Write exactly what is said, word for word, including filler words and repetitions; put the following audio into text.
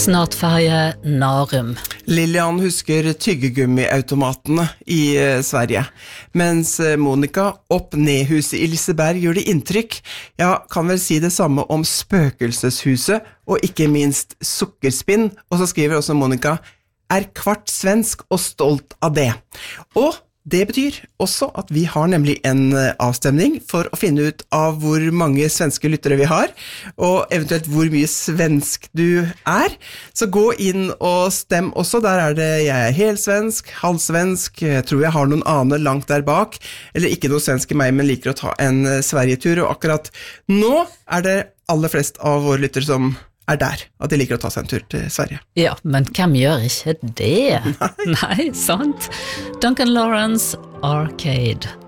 Snart feier Narum. Lilian husker tyggegummiautomatene i eh, Sverige, mens eh, Monica opp nedhuset i Liseberg gjør det inntrykk. Ja, kan vel si det samme om spøkelseshuset, og ikke minst sukkerspinn. Og så skriver også Monica, er kvart svensk og stolt av det. Og det betyr også at vi har nemlig en avstemning for å finne ut av hvor mange svenske lyttere vi har, og eventuelt hvor mye svensk du er. Så gå inn og stem også, der er det jeg er helsvensk, halvsvensk, jeg tror jeg har noen ane langt der bak, eller ikke noe svensk i meg, men liker å ta en Sverige-tur, og akkurat nå er det aller flest av våre lyttere som er der, at de liker å ta seg en tur til Sverige. Ja, men hvem gjør ikke det? Nei, Nei sant? Duncan Lawrence, Arcade.